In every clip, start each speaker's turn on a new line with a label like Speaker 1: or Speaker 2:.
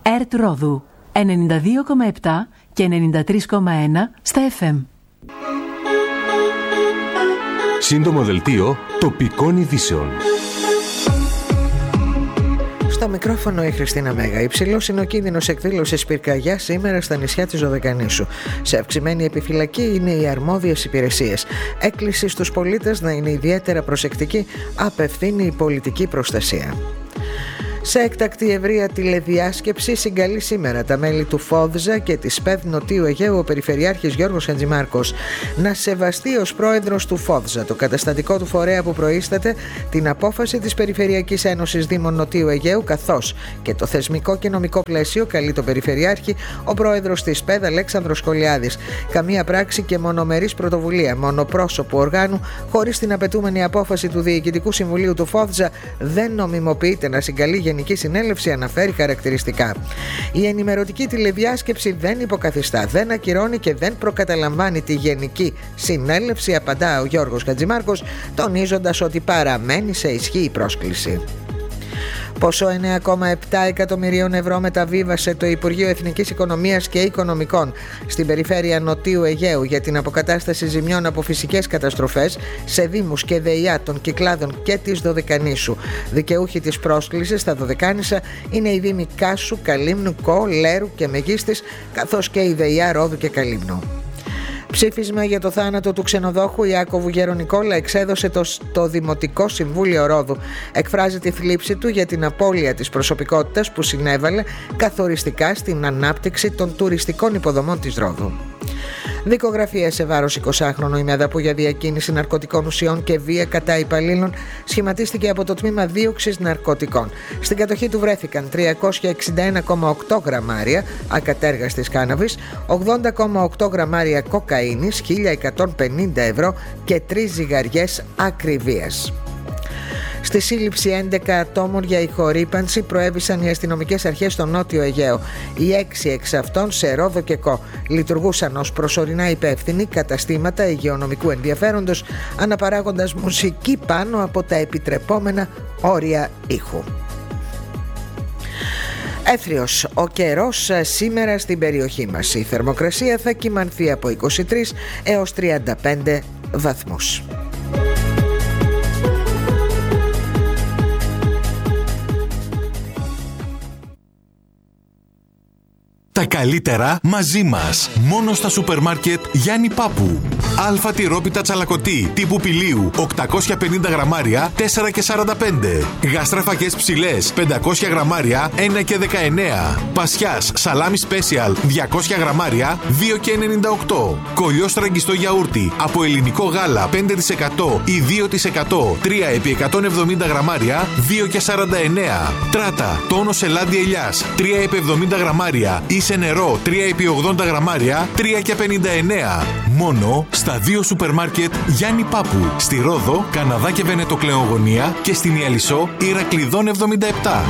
Speaker 1: ΕΡΤ Ρόδου 92,7 και 93,1 στα FM.
Speaker 2: Σύντομο δελτίο τοπικών ειδήσεων.
Speaker 3: Στο μικρόφωνο η Χριστίνα Μέγα. Υψηλός είναι ο κίνδυνος εκδήλωσης πυρκαγιάς σήμερα στα νησιά της Δωδεκανήσου. Σε αυξημένη επιφυλακή είναι οι αρμόδιες υπηρεσίες. Έκκληση στους πολίτες να είναι ιδιαίτερα προσεκτικοί, απευθύνει η πολιτική προστασία. Σε έκτακτη ευρεία τηλεδιάσκεψη συγκαλεί σήμερα τα μέλη του ΦΟΔΖΑ και της ΠΕΔ Νοτίου Αιγαίου ο Περιφερειάρχης Γιώργος Χατζημάρκος να σεβαστεί ως πρόεδρος του ΦΟΔΖΑ, το καταστατικό του φορέα που προείσταται, την απόφαση της Περιφερειακής Ένωσης Δήμων Νοτίου Αιγαίου, καθώς και το θεσμικό και νομικό πλαίσιο, καλεί τον Περιφερειάρχη ο πρόεδρος της ΠΕΔ Αλέξανδρος Σκολιάδης. Καμία πράξη και μονομερής πρωτοβουλία μονοπρόσωπου οργάνου χωρίς την απαιτούμενη απόφαση του Διοικητικού Συμβουλίου του ΦΟΔΖΑ δεν νομιμοποιείται να συγκαλεί Γενική Συνέλευση, αναφέρει χαρακτηριστικά. Η ενημερωτική τηλεδιάσκεψη δεν υποκαθιστά, δεν ακυρώνει και δεν προκαταλαμβάνει τη Γενική Συνέλευση, απαντά ο Γιώργος Χατζημάρκος, τονίζοντας ότι παραμένει σε ισχύ η πρόσκληση. Ποσό 9,7 εκατομμυρίων ευρώ μεταβίβασε το Υπουργείο Εθνικής Οικονομίας και Οικονομικών στην περιφέρεια Νοτίου Αιγαίου για την αποκατάσταση ζημιών από φυσικές καταστροφές σε δήμους και ΔΕΙΑ των Κυκλάδων και της Δωδεκανήσου. Δικαιούχοι της πρόσκλησης στα Δωδεκάνησα είναι οι δήμοι Κάσου, Καλύμνου, Κο, Λέρου και Μεγίστης, καθώς και η ΔΕΙΑ Ρόδου και Καλύμνου. Ψήφισμα για το θάνατο του ξενοδόχου Ιάκωβου Γερονικόλα εξέδωσε το Δημοτικό Συμβούλιο Ρόδου. Εκφράζει τη θλίψη του για την απώλεια της προσωπικότητας που συνέβαλε καθοριστικά στην ανάπτυξη των τουριστικών υποδομών της Ρόδου. Δικογραφία σε βάρος 20χρονου ημεδαπού για διακίνηση ναρκωτικών ουσιών και βία κατά υπαλλήλων σχηματίστηκε από το τμήμα δίωξης ναρκωτικών. Στην κατοχή του βρέθηκαν 361,8 γραμμάρια ακατέργαστης κάναβης, 80,8 γραμμάρια κοκαίνης, 1.150 ευρώ και 3 ζυγαριές ακριβίας. Στη σύλληψη 11 ατόμων για ηχορύπανση προέβησαν οι αστυνομικές αρχές στο Νότιο Αιγαίο. Οι 6 εξ αυτών σε Ρόδο και Κο λειτουργούσαν ως προσωρινά υπεύθυνοι καταστήματα υγειονομικού ενδιαφέροντος, αναπαράγοντας μουσική πάνω από τα επιτρεπόμενα όρια ήχου. Έθριος ο καιρός σήμερα στην περιοχή μας. Η θερμοκρασία θα κυμανθεί από 23 έως 35 βαθμούς.
Speaker 4: Τα καλύτερα μαζί μας. Μόνο στα σούπερ μάρκετ Γιάννη Πάπου. Αλφα τυρόπιτα τσαλακωτή τύπου πηλίου 850 γραμμάρια 4,45. Γάστρα φακές ψηλές 500 γραμμάρια 1,19. Πασιάς σαλάμι σπέσιαλ 200 γραμμάρια 2,98. Κολλιό στραγγιστό γιαούρτι από ελληνικό γάλα 5% ή 2% 3 επί 170 γραμμάρια 2,49. Τράτα τόνος ελάντι ελιάς 3 επί 70 γραμμάρια ή σε νερό 3 επί 80 γραμμάρια 3,59. Μόνο στα 2 σούπερ μάρκετ Γιάννη Πάπου. Στη Ρόδο, Καναδά και Βενετοκλεογωνία και στην Ιαλισσό Ηρακλειδών 77.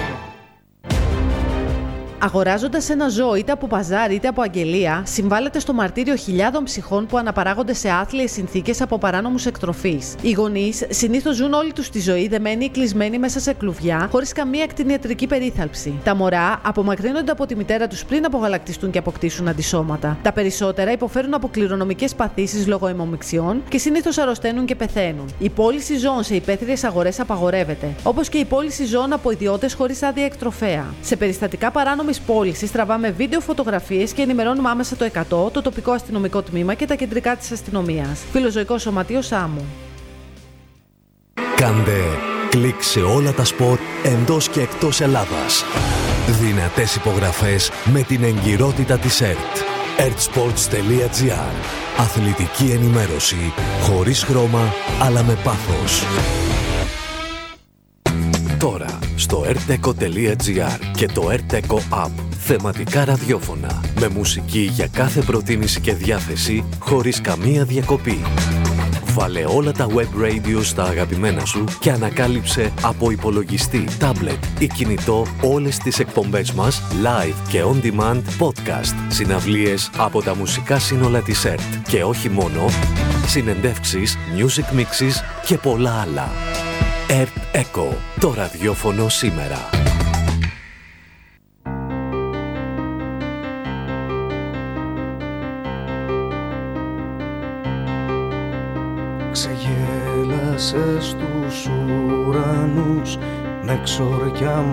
Speaker 5: Αγοράζοντας ένα ζώο είτε από παζάρι είτε από αγγελία, συμβάλλεται στο μαρτύριο χιλιάδων ψυχών που αναπαράγονται σε άθλιες συνθήκες από παράνομους εκτροφείς. Οι γονείς συνήθως ζουν όλη τους τη ζωή δεμένοι ή κλεισμένοι μέσα σε κλουβιά, χωρίς καμία κτηνιατρική περίθαλψη. Τα μωρά απομακρύνονται από τη μητέρα τους πριν απογαλακτιστούν και αποκτήσουν αντισώματα. Τα περισσότερα υποφέρουν από κληρονομικές παθήσεις λόγω αιμομιξιών και συνήθως αρρωσταίνουν και πεθαίνουν. Η πώληση ζώων σε υπαίθριες αγορές απαγορεύεται, όπως και η πώληση ζώων από ιδιώτες χωρίς άδεια εκτροφέα. Σε περιστατικά παράνομης πώλησης τραβάμε βίντεο, φωτογραφίες και ενημερώνουμε άμεσα το 100, το τοπικό αστυνομικό τμήμα και τα κεντρικά της αστυνομίας. Φιλοζωικό Σωματείο Σάμου.
Speaker 6: Κάντε κλικ σε όλα τα σπορ εντός και εκτός Ελλάδας. Δυνατές υπογραφές με την εγκυρότητα της ΕΡΤ. ertsports.gr. Αθλητική ενημέρωση χωρίς χρώμα αλλά με πάθος. Τώρα στο erteco.gr και το Erteco App. Θεματικά ραδιόφωνα με μουσική για κάθε προτίμηση και διάθεση χωρίς καμία διακοπή. Βάλε όλα τα web radio στα αγαπημένα σου και ανακάλυψε από υπολογιστή, τάμπλετ ή κινητό όλες τις εκπομπές μας live και on demand podcast, συναυλίες από τα μουσικά σύνολα της ΕΡΤ και όχι μόνο, συνεντεύξεις, music mixes και πολλά άλλα. ΕΡΤ Echo, το ραδιόφωνο σήμερα.
Speaker 7: σκάσε στους ουρανούς με ξοριά